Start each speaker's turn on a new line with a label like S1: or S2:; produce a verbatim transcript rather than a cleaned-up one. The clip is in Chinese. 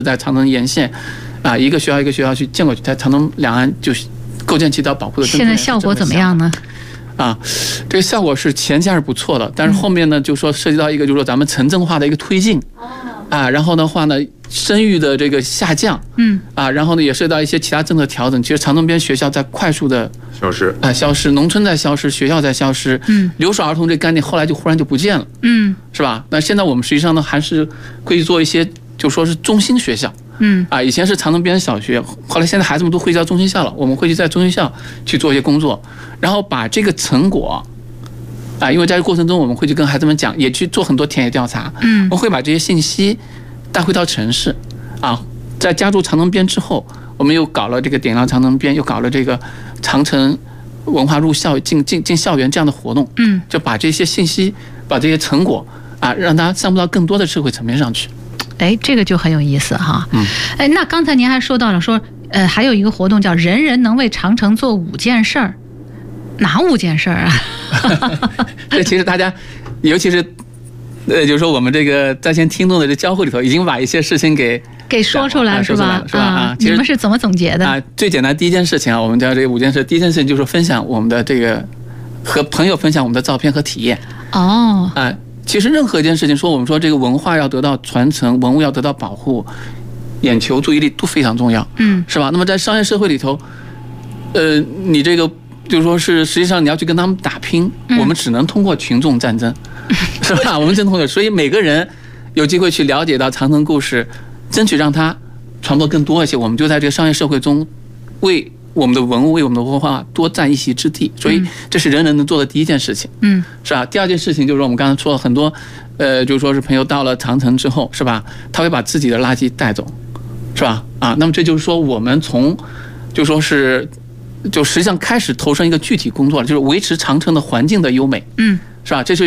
S1: 在长城沿线，啊，一个学校一个学校去建过去，在长城两岸就是构建起到保护的。
S2: 现在效果怎么样呢？
S1: 啊，这个效果是前期还是不错的，但是后面呢，就说涉及到一个，就是说咱们城镇化的一个推进，啊，然后的话呢，生育的这个下降，嗯，啊，然后呢，也涉及到一些其他政策调整。其实长城边学校在快速的
S3: 消失，
S1: 啊，消失，农村在消失，学校在消失，嗯，留守儿童这个概念后来就忽然就不见了，嗯，是吧？那现在我们实际上呢，还是会去做一些，就说是中心学校。嗯啊，以前是长城边小学，后来现在孩子们都汇集到中心校了。我们会去在中心校去做一些工作，然后把这个成果，啊，因为在这过程中我们会去跟孩子们讲，也去做很多田野调查。嗯，我们会把这些信息带回到城市，啊，在加入长城边之后，我们又搞了这个点亮长城边，又搞了这个长城文化入校进进进校园这样的活动。嗯，就把这些信息，把这些成果啊，让它散布到更多的社会层面上去。
S2: 哎，这个就很有意思哈。嗯，哎，那刚才您还说到了说，呃，还有一个活动叫"人人能为长城做五件事儿"，哪五件事儿啊？
S1: 这其实大家，尤其是，呃，就是说我们这个在线听众的这交互里头，已经把一些事情给
S2: 给说出来是吧？
S1: 是吧？啊，
S2: 你们是怎么总结的？
S1: 啊，最简单第一件事情啊，我们叫这五件事。第一件事情就是分享我们的这个和朋友分享我们的照片和体验。哦。啊。其实任何一件事情，说我们说这个文化要得到传承，文物要得到保护，眼球注意力都非常重要，嗯，是吧？那么在商业社会里头，呃，你这个就是说是实际上你要去跟他们打拼，嗯、我们只能通过群众战争，是吧？我们真通过，所以每个人有机会去了解到长城故事，争取让它传播更多一些，我们就在这个商业社会中为我们的文物为我们的文化多占一席之地，所以这是人人能做的第一件事情，嗯，是吧？第二件事情就是说我们刚才说了很多，呃，就是说是朋友到了长城之后，是吧？他会把自己的垃圾带走，是吧？啊，那么这就是说我们从就说是就实际上开始投身一个具体工作了，就是维持长城的环境的优美，嗯，是吧？这是